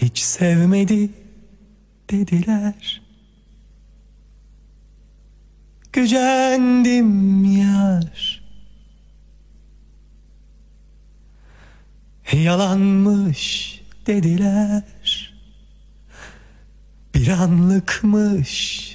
hiç sevmedi dediler. Gücendim yar, yalanmış dediler. Bir anlıkmış